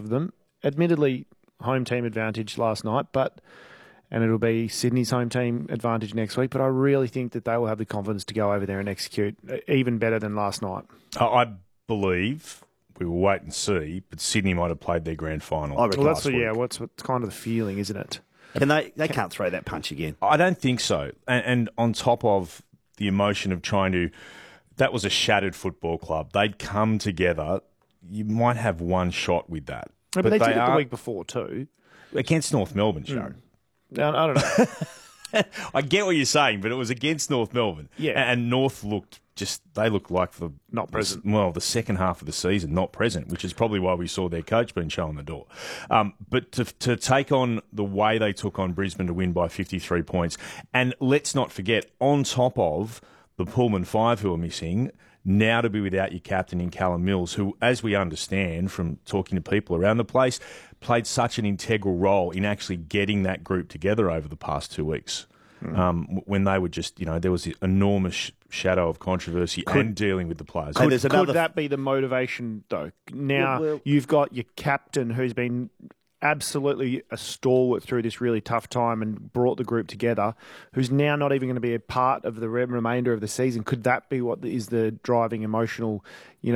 of them. Admittedly, home team advantage last night, and it'll be Sydney's home team advantage next week. But I really think that they will have the confidence to go over there and execute even better than last night. I believe, we will wait and see, but Sydney might have played their grand final. Well, that's what's kind of the feeling, isn't it? And they can't throw that punch again. I don't think so. And on top of the emotion of trying to... That was a shattered football club. They'd come together. You might have one shot with that. Yeah, but they did it the week before too. Against North Melbourne, Sharon. I don't know. I get what you're saying, but it was against North Melbourne. Yeah. And North they looked like not present. The second half of the season, not present, which is probably why we saw their coach being shown the door. But to take on the way they took on Brisbane to win by 53 points, and let's not forget, on top of the Pullman Five who are missing, now to be without your captain in Callum Mills, who, as we understand from talking to people around the place, played such an integral role in actually getting that group together over the past 2 weeks. When they were just, there was an enormous shadow of controversy and dealing with the players. Could that be the motivation, though? Now you've got your captain who's been absolutely a stalwart through this really tough time and brought the group together, who's now not even going to be a part of the remainder of the season. Could that be what is the driving emotional,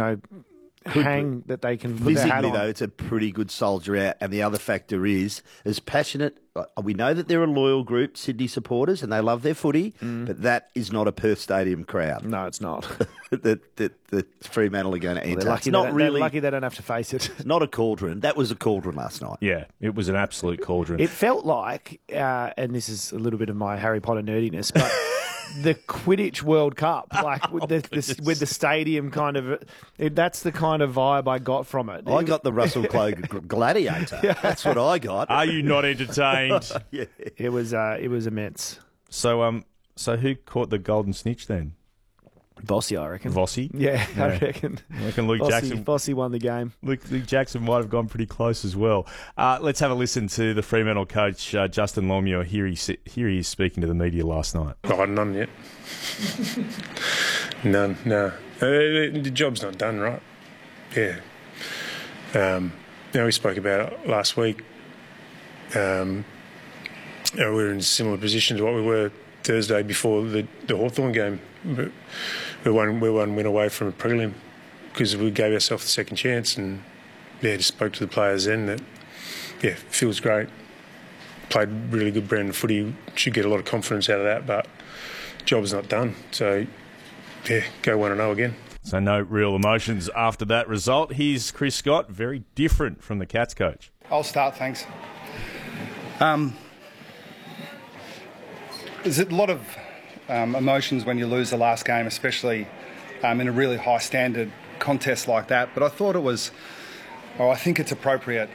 hang that they can put their hat on? Physically, though, it's a pretty good soldier out. And the other factor is, as passionate, we know that they're a loyal group, Sydney supporters, and they love their footy, but that is not a Perth Stadium crowd. No, it's not. that Fremantle are going to enter. They're lucky they don't have to face it. It's not a cauldron. That was a cauldron last night. Yeah, it was an absolute cauldron. It felt like, and this is a little bit of my Harry Potter nerdiness, but the Quidditch World Cup, like with the stadium kind of, that's the kind of vibe I got from it. I got the Russell Crowe Gladiator. Yeah. That's what I got. Are you not entertained? Yeah. It was immense. So who caught the golden snitch then? Bossy, I reckon. Vossi? Yeah, I reckon. I reckon Luke Jackson. Bossy won the game. Luke Jackson might have gone pretty close as well. Let's have a listen to the Fremantle coach, Justin Longmuir. Here he is speaking to the media last night. Oh, none yet. None, no. The job's not done, right? Yeah. We spoke about it last week. We were in a similar position to what we were Thursday before the Hawthorn game. We're one win away from a prelim because we gave ourselves a second chance, and just spoke to the players then that feels great. Played really good brand of footy, should get a lot of confidence out of that, but job's not done. So go 1-0 again. So no real emotions after that result. Here's Chris Scott, very different from the Cats coach. I'll start, thanks. There's a lot of emotions when you lose the last game, especially in a really high standard contest like that. But I thought I think it's appropriate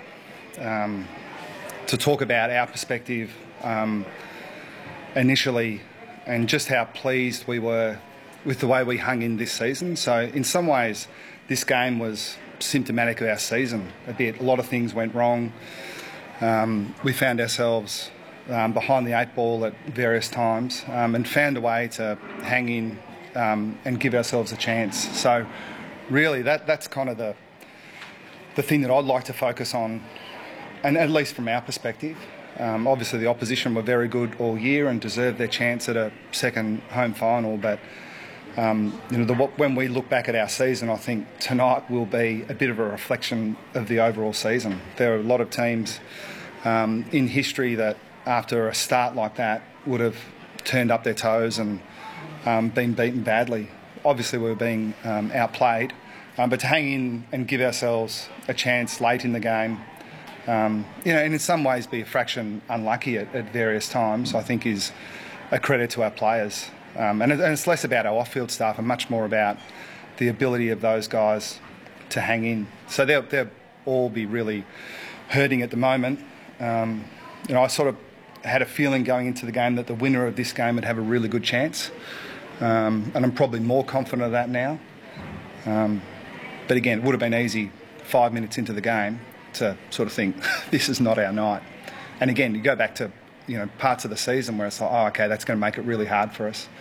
to talk about our perspective initially and just how pleased we were with the way we hung in this season. So in some ways, this game was symptomatic of our season a bit. A lot of things went wrong. We found ourselves behind the 8 ball at various times and found a way to hang in and give ourselves a chance. So really that's kind of the thing that I'd like to focus on, and at least from our perspective. Obviously the opposition were very good all year and deserved their chance at a second home final, but when we look back at our season, I think tonight will be a bit of a reflection of the overall season. There are a lot of teams in history that after a start like that would have turned up their toes and been beaten badly. Obviously we were being outplayed, but to hang in and give ourselves a chance late in the game, and in some ways be a fraction unlucky at various times, I think is a credit to our players. And it's less about our off-field staff and much more about the ability of those guys to hang in. So they'll all be really hurting at the moment. I sort of had a feeling going into the game that the winner of this game would have a really good chance. And I'm probably more confident of that now. But again, it would have been easy 5 minutes into the game to sort of think, this is not our night. And again, you go back to parts of the season where it's like, oh, okay, that's going to make it really hard for us.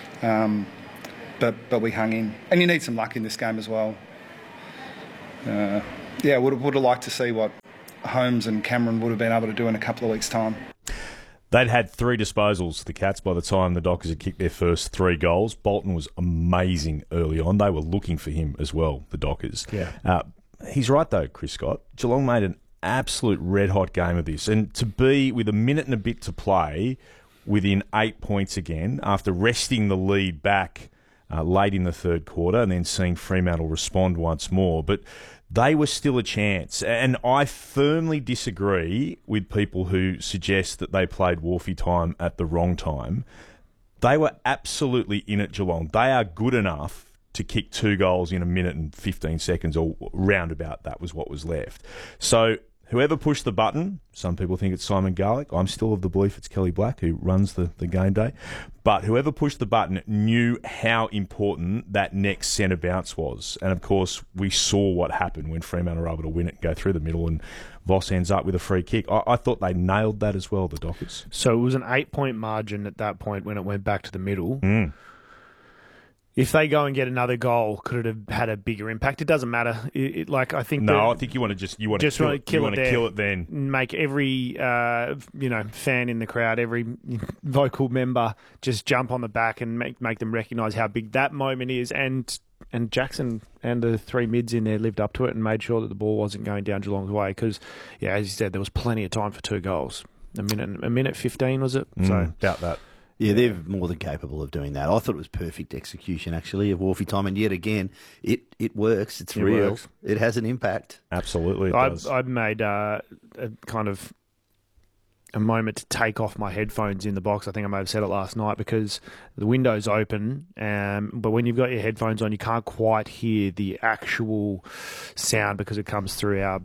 But we hung in. And you need some luck in this game as well. Would have liked to see what Holmes and Cameron would have been able to do in a couple of weeks' time. They'd had 3 disposals, the Cats, by the time the Dockers had kicked their first 3 goals. Bolton was amazing early on. They were looking for him as well, the Dockers. Yeah. He's right, though, Chris Scott. Geelong made an absolute red-hot game of this. And to be with a minute and a bit to play within 8 points again, after wresting the lead back late in the third quarter and then seeing Fremantle respond once more. But they were still a chance. And I firmly disagree with people who suggest that they played Wolfie time at the wrong time. They were absolutely in it, Geelong. They are good enough to kick 2 goals in a minute and 15 seconds, or roundabout that was what was left. So whoever pushed the button, some people think it's Simon Garlick. I'm still of the belief it's Kelly Black who runs the game day. But whoever pushed the button knew how important that next centre bounce was. And, of course, we saw what happened when Fremantle were able to win it and go through the middle, and Voss ends up with a free kick. I thought they nailed that as well, the Dockers. So it was an 8-point margin at that point when it went back to the middle. If they go and get another goal, could it have had a bigger impact? It doesn't matter. I think I think you want to kill it then. Make every fan in the crowd, every vocal member, just jump on the back and make them recognise how big that moment is. And Jackson and the 3 mids in there lived up to it and made sure that the ball wasn't going down Geelong's way. Because, as you said, there was plenty of time for 2 goals. A minute 15 was it? So about that. Yeah, they're more than capable of doing that. I thought it was perfect execution, actually, of Wolfie time. And yet again, it works. It's real. Works. It has an impact. Absolutely, it does. I've made a kind of a moment to take off my headphones in the box. I think I may have said it last night, because the window's open, but when you've got your headphones on, you can't quite hear the actual sound because it comes through our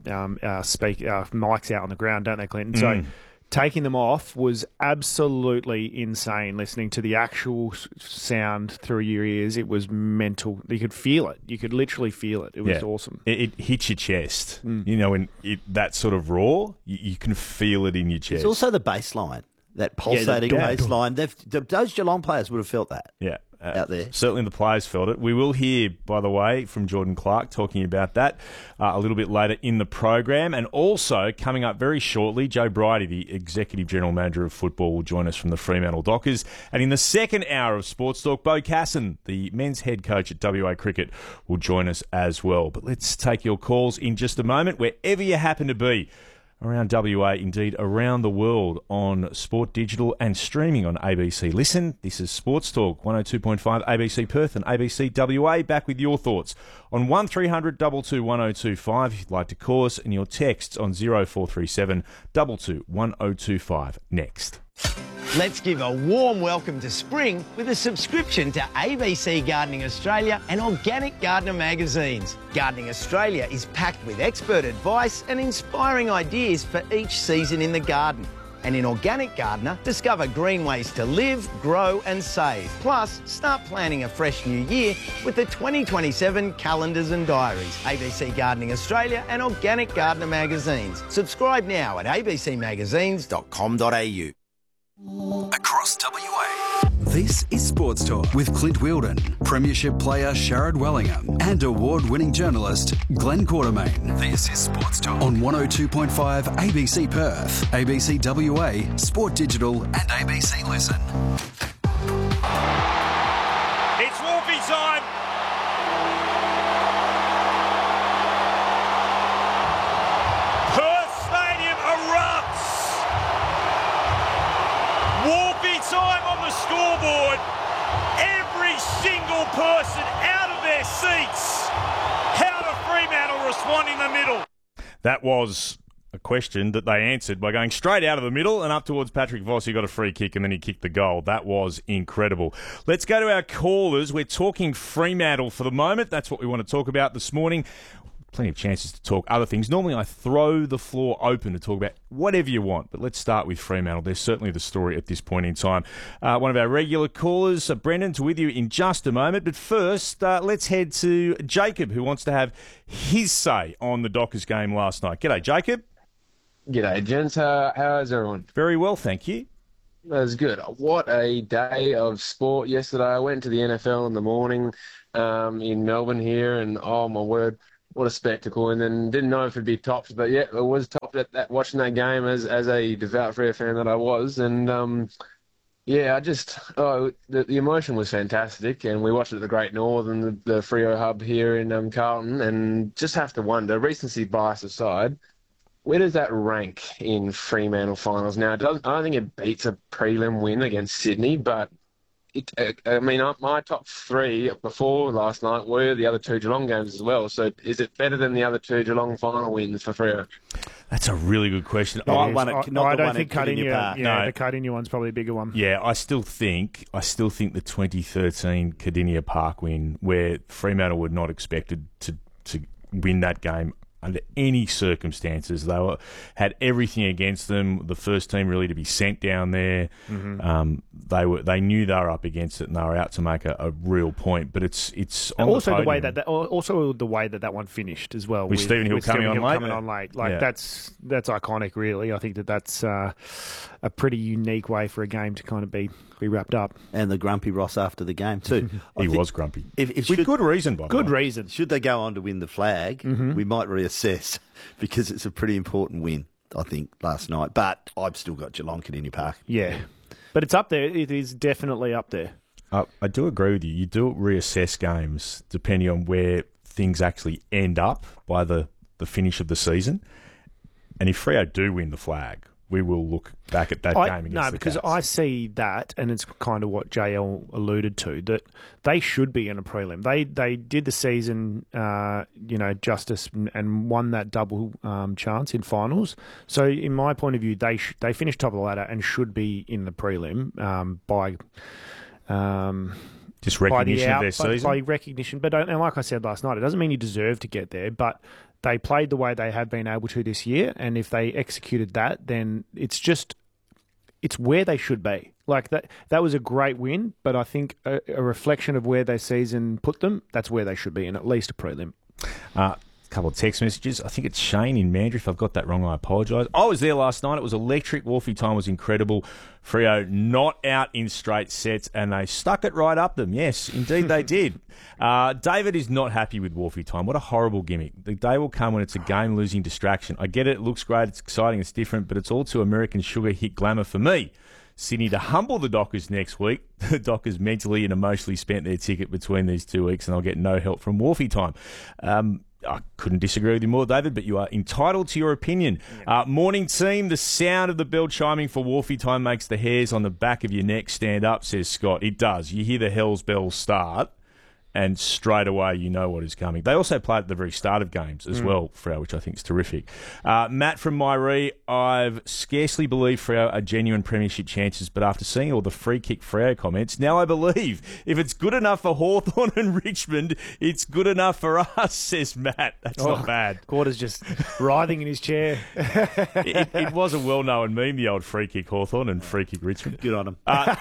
mics out on the ground, don't they, Clinton? So taking them off was absolutely insane. Listening to the actual sound through your ears, it was mental. You could feel it. You could literally feel it. It was awesome. It hits your chest. You know, when that sort of roar, you can feel it in your chest. It's also the bass line, that pulsating bass line. Those Geelong players would have felt that. Yeah. Out there. Certainly the players felt it. We will hear, by the way, from Jordan Clark talking about that a little bit later in the program. And also, coming up very shortly, Joe Bridie, the Executive General Manager of Football, will join us from the Fremantle Dockers. And in the second hour of Sports Talk, Bo Casson, the men's head coach at WA Cricket, will join us as well. But let's take your calls in just a moment, wherever you happen to be around WA, indeed around the world, on Sport Digital and streaming on ABC Listen. This is Sports Talk, 102.5 ABC Perth and ABC WA. Back with your thoughts on 1300 22 1025 if you'd like to call us, and your texts on 0437 22 1025 next. Let's give a warm welcome to spring with a subscription to ABC Gardening Australia and Organic Gardener magazines. Gardening Australia is packed with expert advice and inspiring ideas for each season in the garden. And in Organic Gardener, discover green ways to live, grow and save. Plus, start planning a fresh new year with the 2027 calendars and diaries. ABC Gardening Australia and Organic Gardener magazines. Subscribe now at abcmagazines.com.au. Across WA. This is Sports Talk with Clint Wheeldon, Premiership player Sharad Wellingham, and award-winning journalist Glenn Quartermain. This is Sports Talk on 102.5 ABC Perth, ABC WA, Sport Digital, and ABC Listen. It's Wolfie time. Perth Stadium erupts. Wolfie time on the scoreboard. Every single person out of their seats. How do Fremantle respond in the middle? That was a question that they answered by going straight out of the middle and up towards Patrick Voss. He got a free kick and then he kicked the goal. That was incredible. Let's go to our callers. We're talking Fremantle for the moment. That's what we want to talk about this morning. Plenty of chances to talk other things. Normally I throw the floor open to talk about whatever you want, but let's start with Fremantle. There's certainly the story at this point in time. One of our regular callers, Brendan's with you in just a moment, but first let's head to Jacob, who wants to have his say on the Dockers game last night. G'day, Jacob. G'day, gents. How's everyone? Very well, thank you. That's good. What a day of sport yesterday. I went to the NFL in the morning in Melbourne here, and oh my word, what a spectacle. And then didn't know if it'd be topped, but yeah, it was topped watching that game as a devout Freo fan that I was, and the emotion was fantastic, and we watched it at the Great Northern, the Freo hub here in Carlton, and just have to wonder, recency bias aside, where does that rank in Fremantle finals now? I don't think it beats a prelim win against Sydney, but my top three before last night were the other two Geelong games as well. So is it better than the other two Geelong final wins for Freo? That's a really good question. I don't think Cardinia. The Cardinia one's probably a bigger one. Yeah, I still think the 2013 Cardinia Park win, where Fremantle were not expected to win that game under any circumstances. They had everything against them. The first team really to be sent down there. Mm-hmm. They knew they were up against it, and they were out to make a real point. But it's also the way that one finished as well, with Stephen Hill coming on late. That's iconic, really. I think that's a pretty unique way for a game to kind of be wrapped up. And the grumpy Ross after the game too. He was grumpy. With good reason, by the way. Good reason. Should they go on to win the flag, we might reassess, because it's a pretty important win, I think, last night. But I've still got Geelong Cardinia Park. Yeah. But it's up there. It is definitely up there. I do agree with you. You do reassess games depending on where things actually end up by the finish of the season. And if Freo do win the flag, we will look back at that game against the because Cats. I see that, and it's kind of what JL alluded to, that they should be in a prelim. They did the season, justice and won that double chance in finals. So, in my point of view, they finished top of the ladder and should be in the prelim by just recognition of their season. By recognition, but and like I said last night, it doesn't mean you deserve to get there, but they played the way they have been able to this year, and if they executed that, then it's where they should be. Like that was a great win, but I think a reflection of where their season put them, that's where they should be in at least a prelim. A couple of text messages. I think it's Shane in Mandurah. If I've got that wrong, I apologise. I was there last night. It was electric. Wolfie time was incredible. Freo not out in straight sets, and they stuck it right up them. Yes, indeed they did. David is not happy with Wolfie time. What a horrible gimmick. The day will come when it's a game-losing distraction. I get it. It looks great. It's exciting. It's different, but it's all too American sugar hit glamour for me. Sydney to humble the Dockers next week. The Dockers mentally and emotionally spent their ticket between these 2 weeks, and they'll get no help from Wolfie time. I couldn't disagree with you more, David, but you are entitled to your opinion. Morning team, the sound of the bell chiming for Wolfie time makes the hairs on the back of your neck stand up, says Scott. It does. You hear the Hell's Bells start, and straight away you know what is coming. They also play at the very start of games as well, Freo, which I think is terrific. Matt from Myree, I've scarcely believed Freo are genuine premiership chances, but after seeing all the free kick Freo comments, now I believe. If it's good enough for Hawthorn and Richmond, it's good enough for us, says Matt. That's not bad. Quarter's just writhing in his chair. It was a well-known meme, the old free kick Hawthorn and free kick Richmond. Good on him.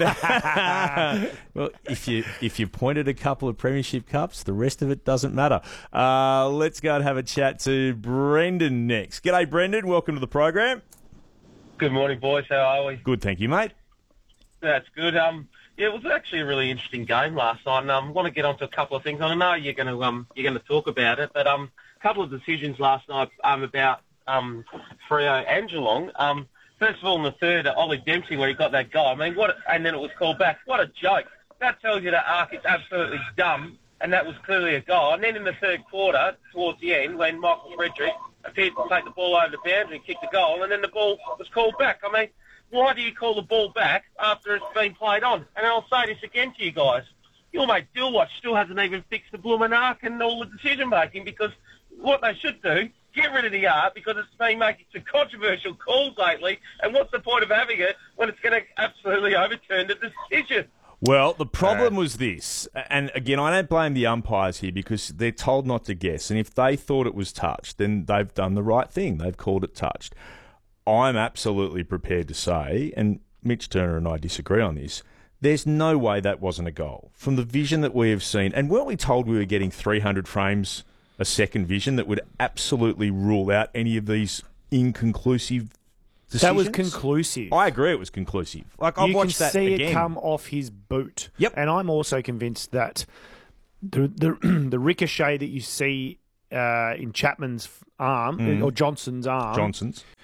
Well, if you pointed a couple of premiership cups, the rest of it doesn't matter. Let's go and have a chat to Brendan next. G'day, Brendan. Welcome to the program. Good morning, boys. How are we? Good, thank you, mate. That's good. It was actually a really interesting game last night, and I want to get onto a couple of things. I know you're going to talk about it, but a couple of decisions last night about Freo and Geelong. First of all, in the third, Ollie Dempsey, where he got that goal. I mean, and then it was called back. What a joke. That tells you that Ark is absolutely dumb, and that was clearly a goal. And then in the third quarter, towards the end, when Michael Frederick appeared to take the ball over the boundary and kick the goal, and then the ball was called back. I mean, why do you call the ball back after it's been played on? And I'll say this again to you guys. Your mate Dillwatch still hasn't even fixed the blooming Ark and all the decision-making, because what they should do, get rid of the Ark, because it's been making some controversial calls lately, and what's the point of having it when it's going to absolutely overturn the decision? Well, the problem was this, and again, I don't blame the umpires here because they're told not to guess, and if they thought it was touched, then they've done the right thing. They've called it touched. I'm absolutely prepared to say, and Mitch Turner and I disagree on this, there's no way that wasn't a goal. From the vision that we have seen, and weren't we told we were getting 300 frames a second vision that would absolutely rule out any of these inconclusive decisions? That was conclusive. I agree it was conclusive. Like, I've watched that again. You can see it come off his boot. Yep. And I'm also convinced that the ricochet that you see in Chapman's arm, or Johnson's arm...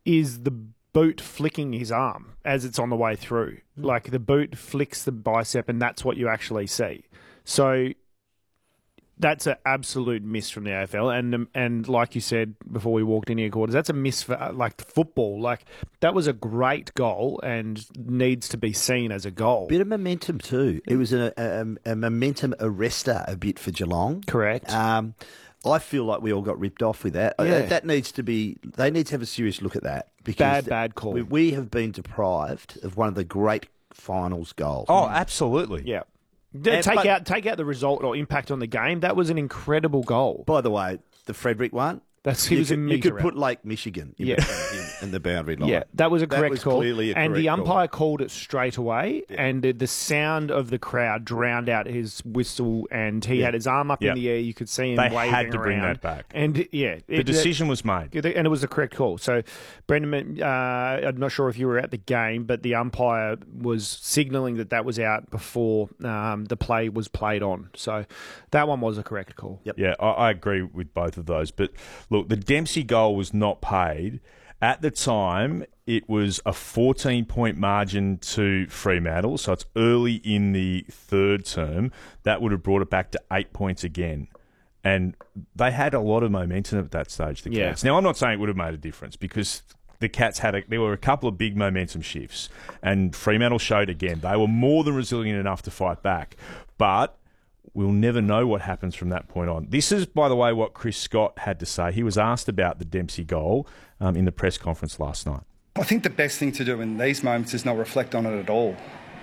is the boot flicking his arm as it's on the way through. Like the boot flicks the bicep, and that's what you actually see. So that's an absolute miss from the AFL. And like you said before we walked in here, quarters, that's a miss for like football. Like that was a great goal and needs to be seen as a goal. Bit of momentum too. It was a momentum arrestor a bit for Geelong. Correct. I feel like we all got ripped off with that. Yeah. That needs to be. They need to have a serious look at that because bad call. We have been deprived of one of the great finals goals. Oh, absolutely. Yeah. Take out the result or impact on the game. That was an incredible goal. By the way, the Frederick one. You could put Lake Michigan in the boundary line. Yeah, that was a correct call. Clearly a and correct the umpire call. called it straight away, and the sound of the crowd drowned out his whistle, and he had his arm up in the air. You could see him waving around. They had to bring that back. And the decision was made. And it was the correct call. So, Brendan, I'm not sure if you were at the game, but the umpire was signalling that was out before the play was played on. So that one was a correct call. Yep. Yeah, I agree with both of those. But look, the Dempsey goal was not paid. At the time, it was a 14-point margin to Fremantle, so it's early in the third term. That would have brought it back to 8 points again. And they had a lot of momentum at that stage, the Cats. Now, I'm not saying it would have made a difference because the Cats there were a couple of big momentum shifts, and Fremantle showed again they were more than resilient enough to fight back. But we'll never know what happens from that point on. This is, by the way, what Chris Scott had to say. He was asked about the Dempsey goal in the press conference last night. I think the best thing to do in these moments is not reflect on it at all.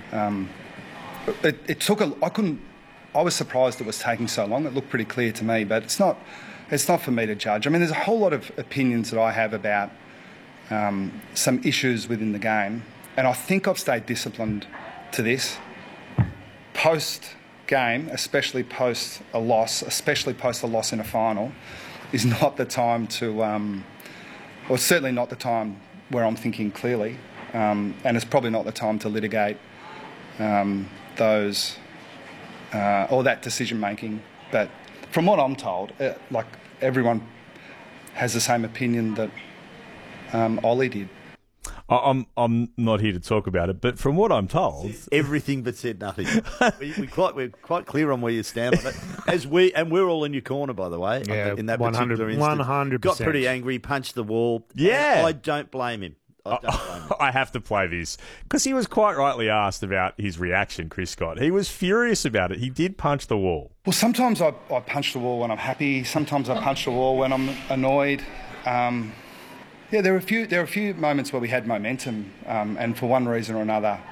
I was surprised it was taking so long. It looked pretty clear to me, but it's not for me to judge. I mean, there's a whole lot of opinions that I have about some issues within the game, and I think I've stayed disciplined to this. Post-game, especially post a loss in a final, is not the time to, or certainly not the time where I'm thinking clearly, and it's probably not the time to litigate those or that decision making. But from what I'm told, like everyone has the same opinion that Ollie did. I'm not here to talk about it, but from what I'm told, everything but said nothing. We're quite clear on where you stand on it. And we're all in your corner, by the way. Yeah, in that particular instance, 100%. Got pretty angry, punched the wall. Yeah, I don't blame him. I have to play this because he was quite rightly asked about his reaction, Chris Scott. He was furious about it. He did punch the wall. Well, sometimes I punch the wall when I'm happy. Sometimes I punch the wall when I'm annoyed. Yeah, there were a few moments where we had momentum, and for one reason or another,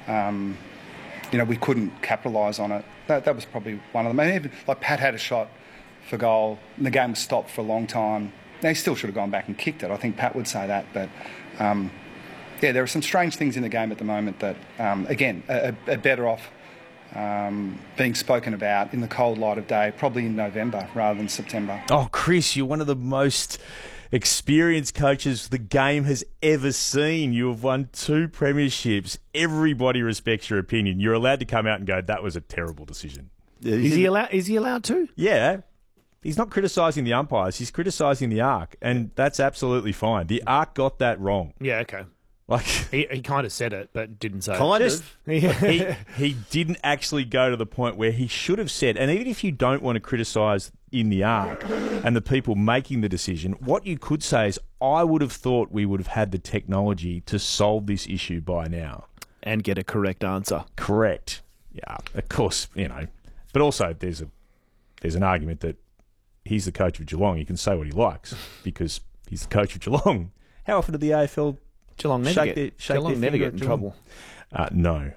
we couldn't capitalise on it. That was probably one of them. And even like Pat had a shot for goal, and the game was stopped for a long time. Now, he still should have gone back and kicked it. I think Pat would say that, but there are some strange things in the game at the moment that, again, are better off being spoken about in the cold light of day, probably in November rather than September. Oh, Chris, you're one of the most experienced coaches the game has ever seen. You have won 2 premierships. Everybody respects your opinion. You're allowed to come out and go, that was a terrible decision. Is he allowed to? Yeah. He's not criticising the umpires. He's criticising the ARC, and that's absolutely fine. The ARC got that wrong. Yeah, okay. Like he kind of said it, but didn't say it. He didn't actually go to the point where he should have said. And even if you don't want to criticise in the ARC and the people making the decision, what you could say is, I would have thought we would have had the technology to solve this issue by now. And get a correct answer. Correct. Yeah, of course, But also there's an argument that he's the coach of Geelong. He can say what he likes because he's the coach of Geelong. How often did the AFL... Geelong never get in trouble. No.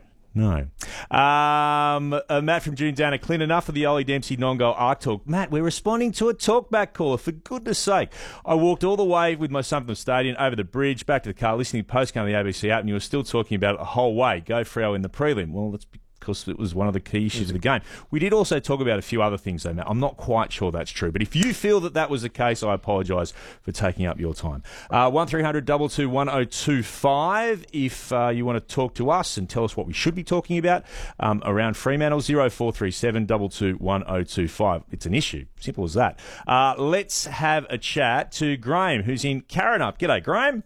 Matt from June Dana, Clint, enough of the Ollie Dempsey non-goal ARC talk. Matt, we're responding to a talkback caller, for goodness sake. I walked all the way with my son from the stadium, over the bridge, back to the car, listening to postgame on the ABC app, and you were still talking about it the whole way. Go Freo in the prelim. Well, that's because it was one of the key issues of the game. We did also talk about a few other things, though, Matt. I'm not quite sure that's true. But if you feel that was the case, I apologise for taking up your time. 1300 222 1025 if you want to talk to us and tell us what we should be talking about around Fremantle. 0437 222 1025. It's an issue. Simple as that. Let's have a chat to Graham, who's in Karrinyup. G'day, Graham.